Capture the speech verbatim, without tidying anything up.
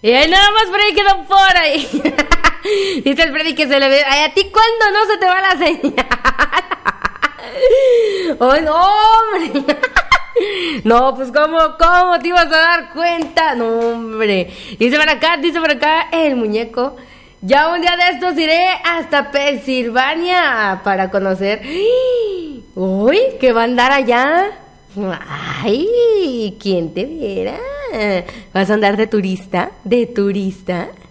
Y ahí nada más Freddy quedó por ahí. Dice el Freddy que se le ve. Ay, ¿a ti cuándo no se te va la señal? ¡Ay, no, hombre! No, pues ¿cómo, cómo te ibas a dar cuenta? No, hombre. Dice por acá, dice por acá el muñeco. Ya un día de estos iré hasta Pensilvania para conocer. Uy, ¿qué va a andar allá? Ay, ¿quién te viera? ¿Vas a andar de turista? ¿De turista?